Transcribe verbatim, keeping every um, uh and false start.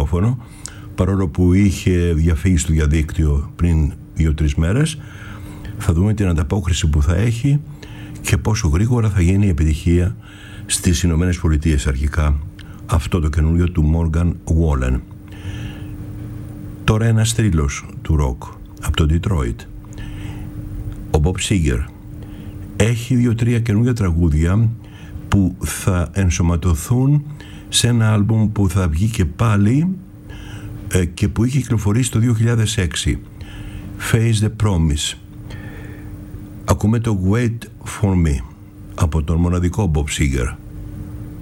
ραδιόφωνο, παρόλο που είχε διαφύγει στο διαδίκτυο πριν δύο-τρεις μέρες. Θα δούμε την ανταπόκριση που θα έχει και πόσο γρήγορα θα γίνει η επιτυχία στις Ηνωμένες Πολιτείες αρχικά αυτό το καινούριο του Morgan Wallen. Τώρα ένας θρύλος του ροκ από το Detroit, ο Bob Seger, έχει δύο-τρία καινούργια τραγούδια που θα ενσωματωθούν σε ένα άλμπουμ που θα βγει και πάλι ε, και που είχε κυκλοφορήσει το δύο χιλιάδες έξι, Face the Promise. Ακούμε το Wait for Me από τον μοναδικό Bob Seger.